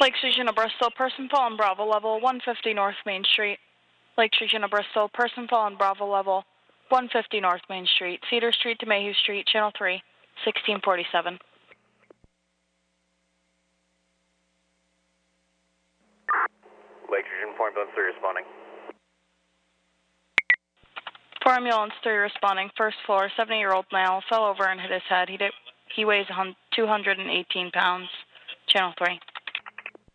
Lakes Region of Bristol, person fallen Bravo level 150 North Main Street. Lakes Region of Bristol, person fallen Bravo level 150 North Main Street, Cedar Street to Mayhew Street, Channel 3, 1647. Lakes Region 4 Ambulance 3 responding. 4 Ambulance 3 responding, first floor, 70-year-old male, fell over and hit his head. He weighs 218 pounds, Channel 3.